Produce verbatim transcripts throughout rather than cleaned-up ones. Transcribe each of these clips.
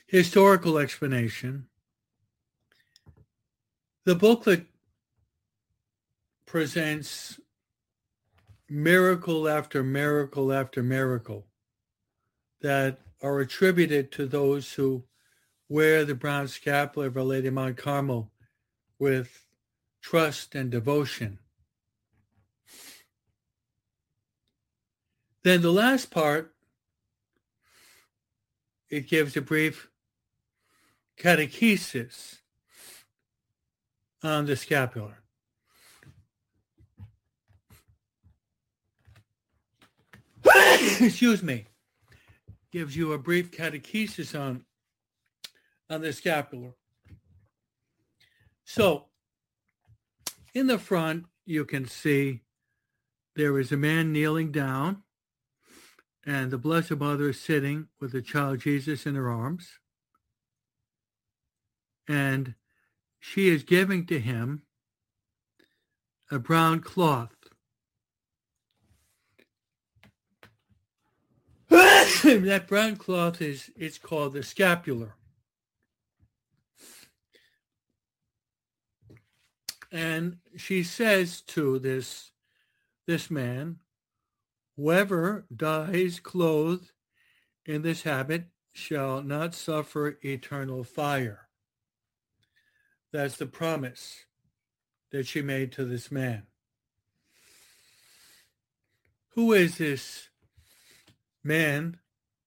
historical explanation. The booklet presents miracle after miracle after miracle that are attributed to those who wear the brown scapular of Our Lady of Mount Carmel with trust and devotion. Then the last part, it gives a brief catechesis on the scapular. Excuse me. Gives you a brief catechesis on, on the scapular. So, in the front, you can see there is a man kneeling down, and the Blessed Mother is sitting with the child Jesus in her arms. And she is giving to him a brown cloth. That brown cloth is it's called the scapular. And she says to this, this man, whoever dies clothed in this habit shall not suffer eternal fire. That's the promise that she made to this man. Who is this man?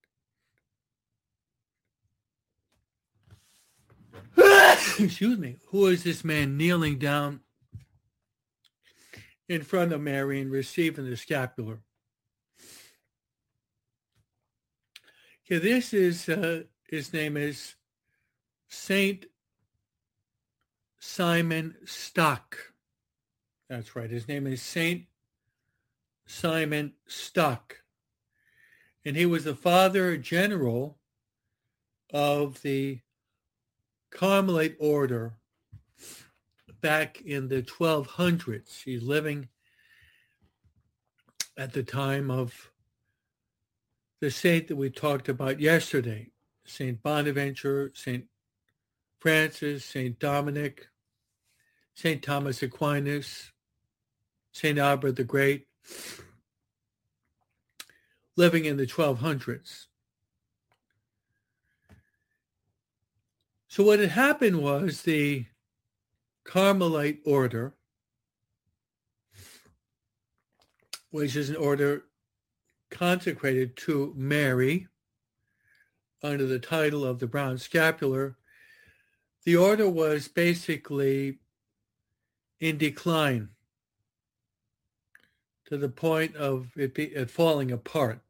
Excuse me. Who is this man kneeling down in front of Mary and receiving the scapular? Okay, this is, uh, his name is Saint Simon Stock. That's right. His name is Saint Simon Stock. And he was the father general of the Carmelite order back in the twelve hundreds. He's living at the time of the saint that we talked about yesterday, Saint Bonaventure, Saint Francis, Saint Dominic, Saint Thomas Aquinas, Saint Albert the Great, living in the twelve hundreds. So what had happened was the Carmelite order, which is an order consecrated to Mary under the title of the brown scapular, the order was basically in decline to the point of it, be, it falling apart.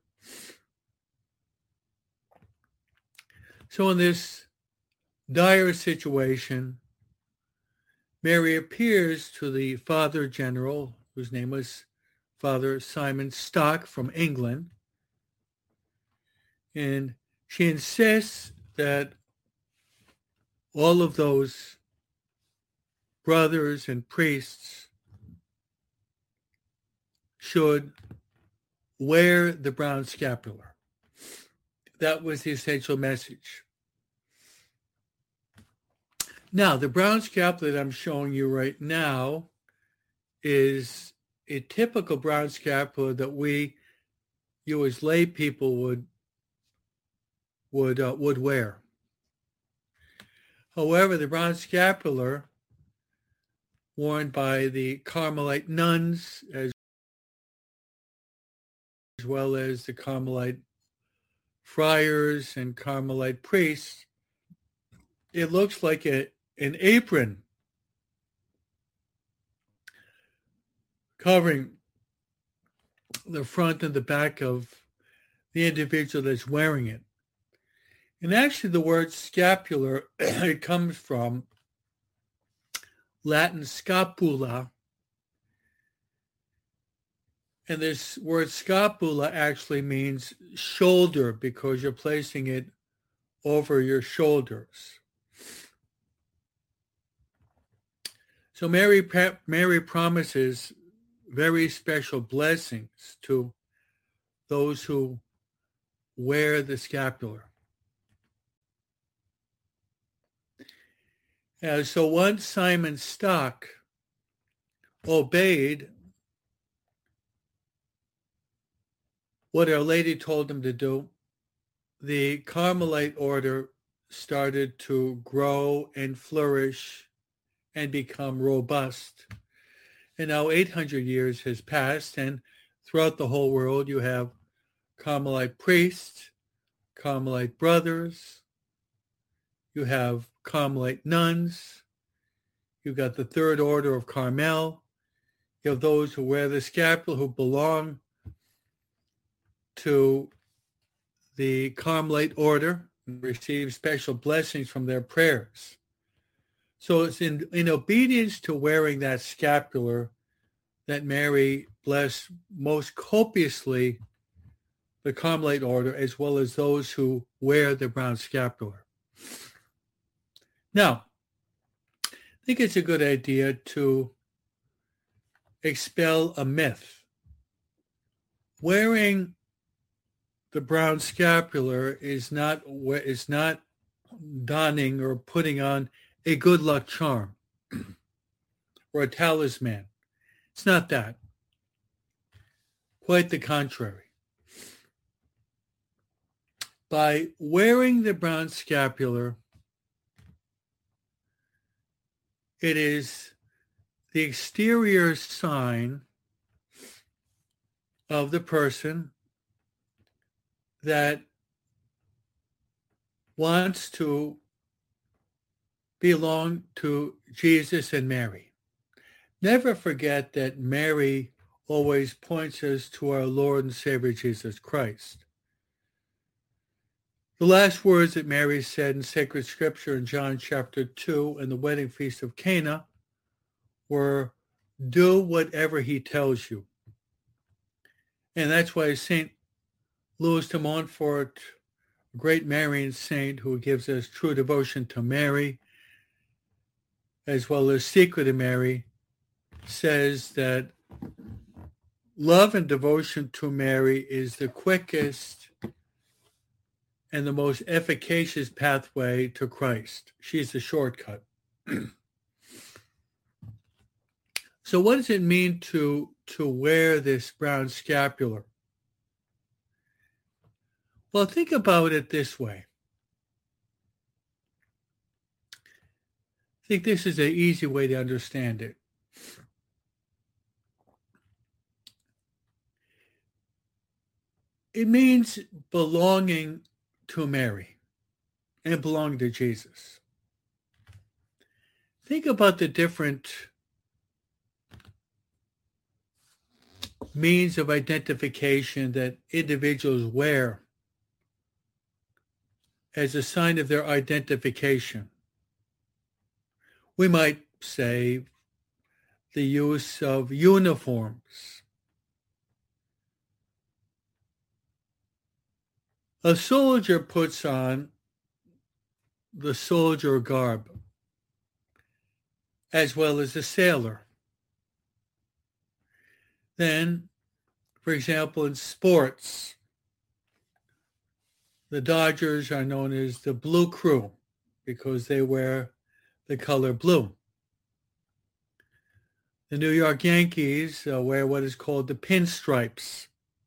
So in this dire situation, Mary appears to the Father General, whose name was Father Simon Stock from England, and she insists that all of those brothers and priests should wear the brown scapular. That was the essential message. Now, the brown scapular that I'm showing you right now is a typical brown scapular that we, you as lay people, would would uh, would wear. However, the brown scapular worn by the Carmelite nuns as well as the Carmelite friars and Carmelite priests, it looks like a, an apron covering the front and the back of the individual that's wearing it. And actually the word scapular, it comes from Latin scapula. And this word scapula actually means shoulder because you're placing it over your shoulders. So Mary, Mary promises very special blessings to those who wear the scapular. Uh, so once Simon Stock obeyed what Our Lady told him to do, the Carmelite order started to grow and flourish and become robust. And now eight hundred years has passed, and throughout the whole world you have Carmelite priests, Carmelite brothers, you have Carmelite nuns, you've got the Third Order of Carmel, you have those who wear the scapular who belong to the Carmelite order and receive special blessings from their prayers. So it's in, in obedience to wearing that scapular that Mary blessed most copiously the Carmelite order as well as those who wear the brown scapular. Now, I think it's a good idea to expel a myth. Wearing the brown scapular is not is not donning or putting on a good luck charm or a talisman. It's not that. Quite the contrary. By wearing the brown scapular, it is the exterior sign of the person that wants to belong to Jesus and Mary. Never forget that Mary always points us to our Lord and Savior Jesus Christ. The last words that Mary said in sacred scripture in John chapter two in the wedding feast of Cana were, "Do whatever he tells you." And that's why Saint Louis de Montfort, a great Marian saint who gives us true devotion to Mary, as well as Secret of Mary, says that love and devotion to Mary is the quickest and the most efficacious pathway to Christ. She's the shortcut. So what does it mean to, to wear this brown scapular? Well, think about it this way. I think this is an easy way to understand it. It means belonging to Mary and belonging to Jesus. Think about the different means of identification that individuals wear as a sign of their identification. We might say the use of uniforms. A soldier puts on the soldier garb, as well as a sailor. Then, for example, in sports, the Dodgers are known as the Blue Crew because they wear the color blue. The New York Yankees uh, wear what is called the pinstripes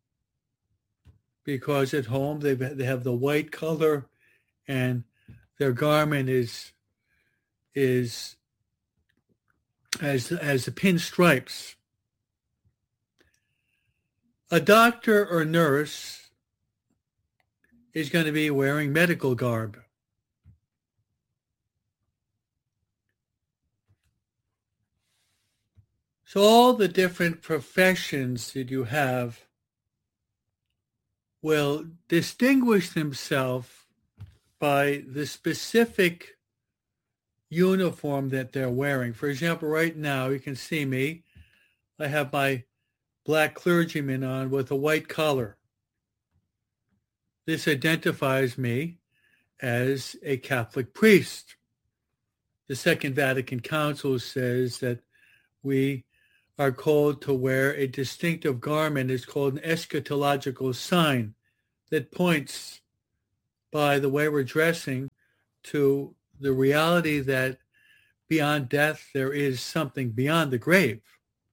because at home they they have the white color and their garment is is as as the pinstripes. A doctor or nurse is going to be wearing medical garb. So all the different professions that you have will distinguish themselves by the specific uniform that they're wearing. For example, right now, you can see me. I have my black clergyman on with a white collar. This identifies me as a Catholic priest. The Second Vatican Council says that we are called to wear a distinctive garment. It's called an eschatological sign that points by the way we're dressing to the reality that beyond death, there is something beyond the grave.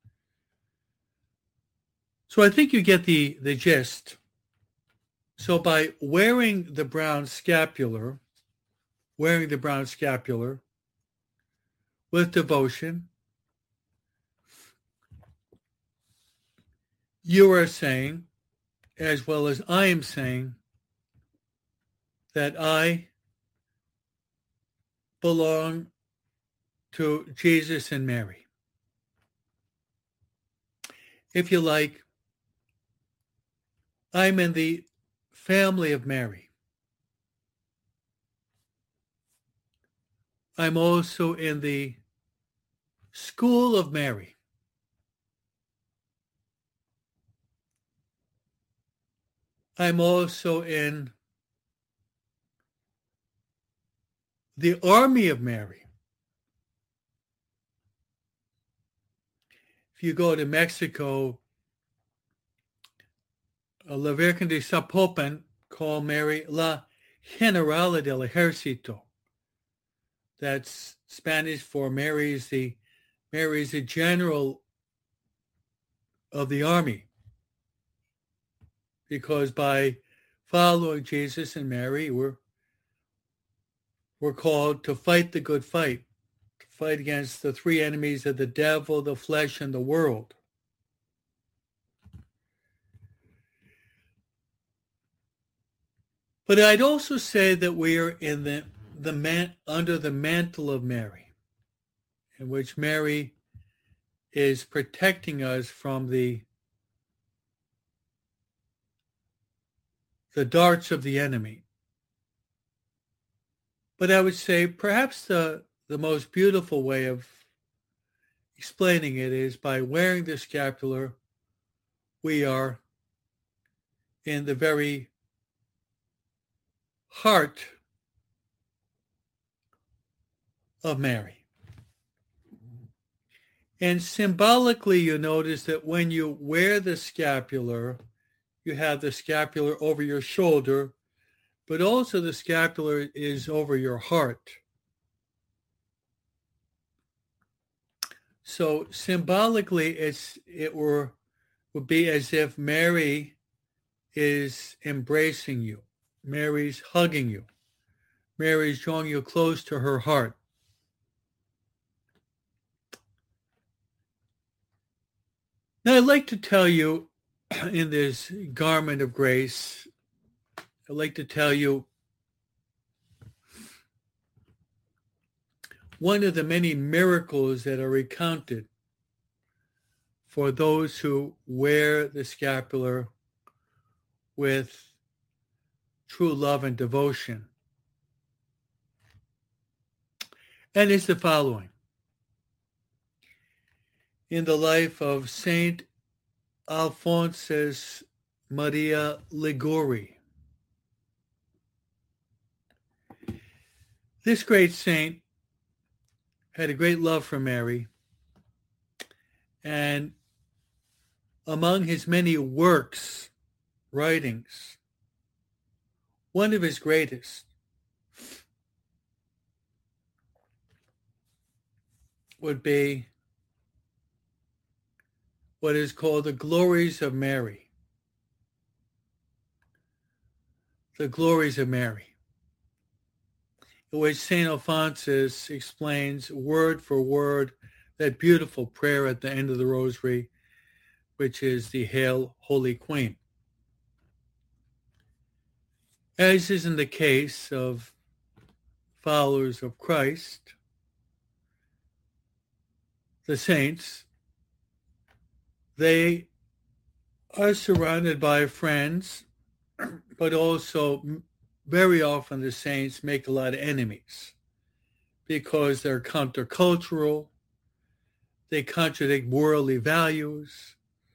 So I think you get the, the gist. So by wearing the brown scapular, wearing the brown scapular with devotion, you are saying, as well as I am saying, that I belong to Jesus and Mary. If you like, I'm in the family of Mary. I'm also in the school of Mary. I'm also in the army of Mary. If you go to Mexico, La Virgen de Zapopan called Mary La Generala del Ejército. That's Spanish for Mary is the Mary is the general of the army. Because by following Jesus and Mary, we're, we're called to fight the good fight, to fight against the three enemies of the devil, the flesh, and the world. But I'd also say that we are in the, the man, under the mantle of Mary, in which Mary is protecting us from the the darts of the enemy. But I would say perhaps the, the most beautiful way of explaining it is by wearing the scapular, we are in the very heart of Mary. And symbolically, you notice that when you wear the scapular, you have the scapular over your shoulder, but also the scapular is over your heart. So symbolically, it's it were would be as if Mary is embracing you. Mary's hugging you. Mary's drawing you close to her heart. Now, I'd like to tell you, in this garment of grace, I'd like to tell you one of the many miracles that are recounted for those who wear the scapular with true love and devotion. And it's the following. In the life of Saint Alphonsus Maria Liguori, this great saint had a great love for Mary, and among his many works, writings, one of his greatest would be what is called the Glories of Mary. The Glories of Mary, in which Saint Alphonsus explains word for word that beautiful prayer at the end of the Rosary, which is the Hail, Holy Queen. As is in the case of followers of Christ, the saints, they are surrounded by friends, but also very often the saints make a lot of enemies because they're countercultural, they contradict worldly values.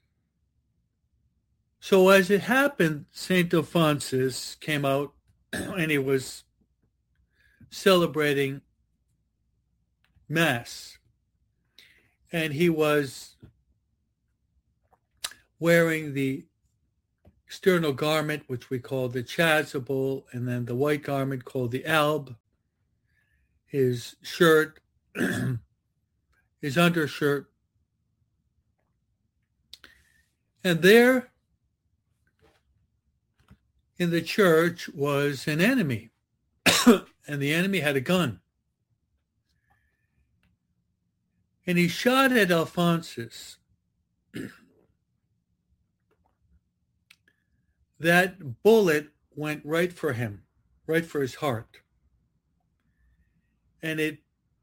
So as it happened, Saint Alphonsus came out and he was celebrating Mass. And he was wearing the external garment, which we call the chasuble, and then the white garment called the alb, his shirt his undershirt. And there in the church was an enemy, and the enemy had a gun. And he shot at Alphonsus. That bullet went right for him, right for his heart. And it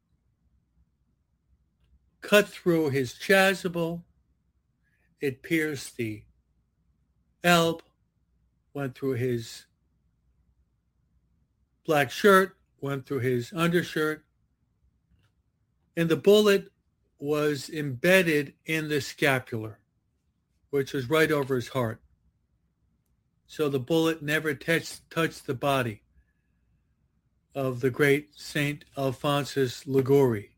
cut through his chasuble. It pierced the alb, went through his black shirt, went through his undershirt. And the bullet was embedded in the scapular, which was right over his heart. So the bullet never touched, touched the body of the great Saint Alphonsus Liguori.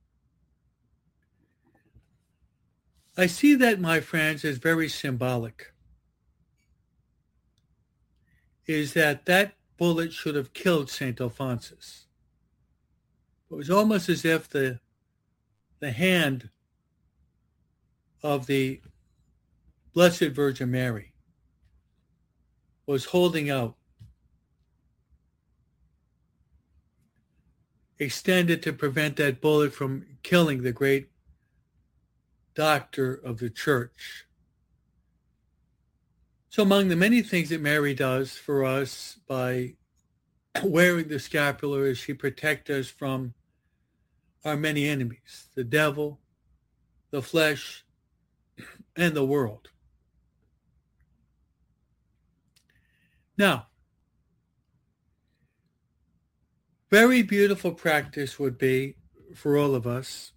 I see that, my friends, as very symbolic. Is that that bullet should have killed Saint Alphonsus. It was almost as if the, the hand of the Blessed Virgin Mary was holding out, extended to prevent that bullet from killing the great doctor of the church. So among the many things that Mary does for us by wearing the scapular is she protects us from our many enemies, the devil, the flesh, and the world. Now, very beautiful practice would be for all of us,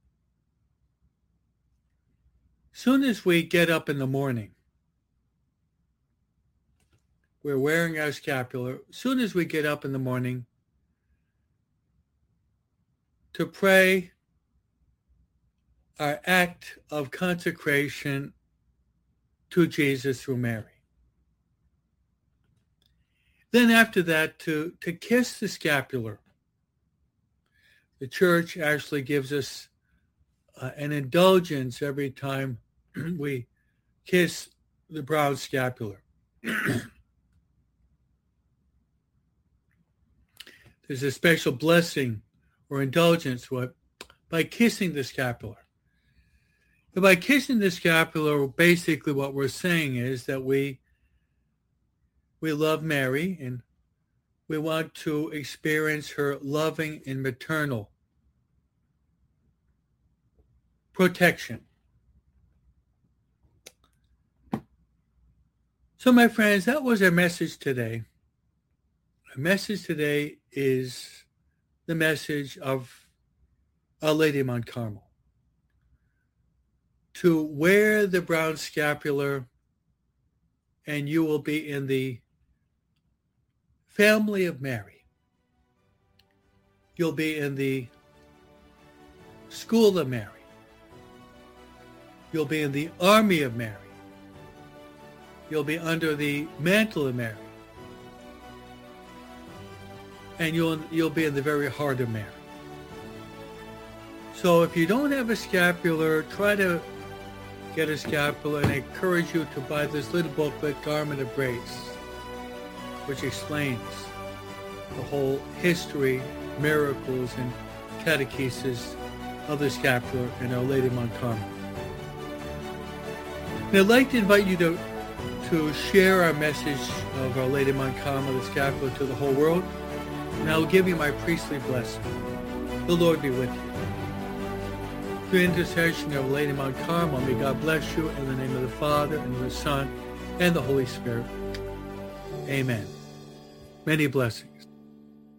soon as we get up in the morning, we're wearing our scapular, soon as we get up in the morning, to pray our act of consecration to Jesus through Mary. Then after that, to, to kiss the scapular. The church actually gives us uh, an indulgence every time we kiss the brown scapular. There's a special blessing or indulgence what, by kissing the scapular. And by kissing the scapular, basically what we're saying is that we We love Mary, and we want to experience her loving and maternal protection. So, my friends, that was our message today. Our message today is the message of Our Lady of Mount Carmel. To wear the brown scapular, and you will be in the family of Mary. You'll be in the school of Mary. You'll be in the army of Mary. You'll be under the mantle of Mary. And you'll, you'll be in the very heart of Mary. So if you don't have a scapular, try to get a scapular, and I encourage you to buy this little booklet, Garment of Grace, which explains the whole history, miracles, and catechesis of the scapular in Our Lady of Mount Carmel. And I'd like to invite you to, to share our message of Our Lady of Mount Carmel, the scapular, to the whole world, and I'll give you my priestly blessing. The Lord be with you. Through intercession of Our Lady of Mount Carmel, may God bless you in the name of the Father, and of the Son, and the Holy Spirit. Amen. Many blessings.